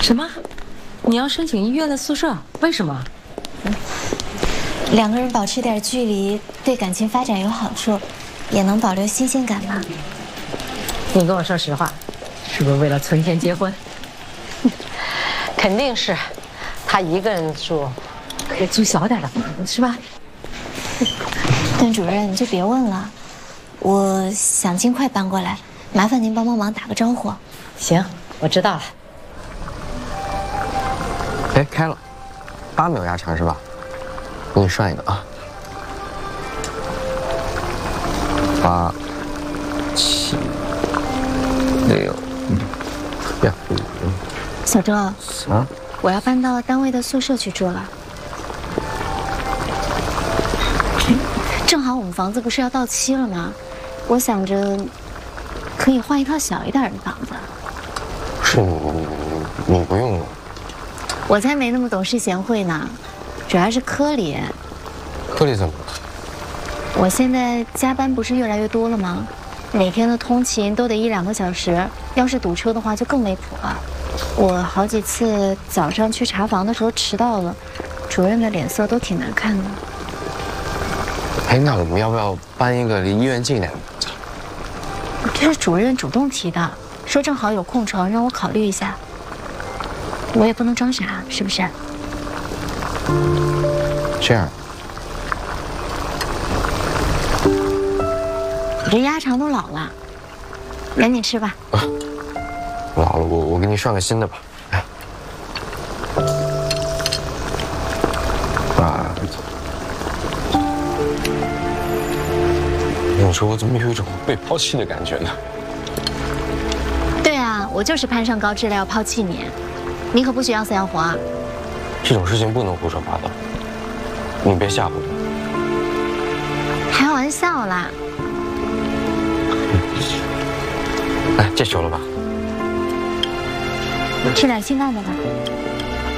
什么？你要申请医院的宿舍？为什么？ 两个人保持点距离，对感情发展有好处，也能保留新鲜感嘛。 你跟我说实话，是不是为了存钱结婚？肯定是，他一个人住，可以租小点的房子，是吧？ 段主任，你就别问了，我想尽快搬过来，麻烦您帮忙打个招呼。 行，我知道了。 哎，开了，8秒压场是吧？给你算一个啊，8、7、6、5。 小周， 啊， 我要搬到单位的宿舍去住了。正好我们房子不是要到期了吗？我想着可以换一套小一点的房子。 不是你不用。 我才没那么懂事贤惠呢，主要是科里。 科里怎么了？ 我现在加班不是越来越多了吗？每天的通勤都得1、2个小时，要是堵车的话就更离谱了。我好几次早上去查房的时候迟到了，主任的脸色都挺难看的。 哎，那我们要不要搬一个离医院近点的？ 这是主任主动提的，说正好有空床，让我考虑一下。我也不能装傻，是不是？ 这样， 你这鸭肠都老了，赶紧吃吧。 老了，我给你上个新的吧。来，你说我怎么有一种被抛弃的感觉呢？ 对啊，我就是攀上高质量要抛弃你，你可不许要死要活啊！ 这种事情不能胡说八道，你别吓唬我。 开玩笑啦。 来，这熟了吧？ 吃点清淡的吧。